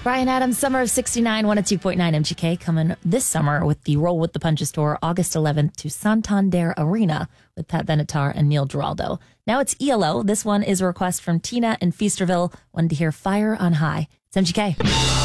Bryan Adams, Summer of 69, 102.9 MGK, coming this summer with the Roll with the Punches tour, August 11th to Santander Arena with Pat Benatar and Neil Giraldo. Now it's ELO. This one is a request from Tina in Feasterville. Wanted to hear Fire on High. It's MGK.